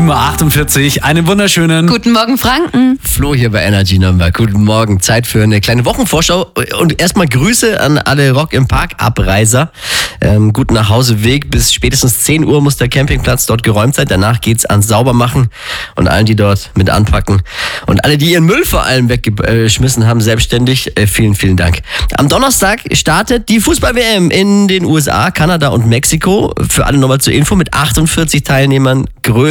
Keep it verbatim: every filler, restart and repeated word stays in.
sieben Uhr achtundvierzig. Einen wunderschönen Guten Morgen, Franken. Flo hier bei Energy Number. Guten Morgen. Zeit für eine kleine Wochenvorschau. Und erstmal Grüße an alle Rock im Park Abreiser. Ähm, guten Nachhauseweg. Bis spätestens zehn Uhr muss der Campingplatz dort geräumt sein. Danach geht's ans Saubermachen und allen, die dort mit anpacken. Und alle, die ihren Müll vor allem weggeschmissen haben, selbstständig, äh, vielen, vielen Dank. Am Donnerstag startet die Fußball-W M in den U S A, Kanada und Mexiko. Für alle nochmal zur Info mit achtundvierzig Teilnehmern.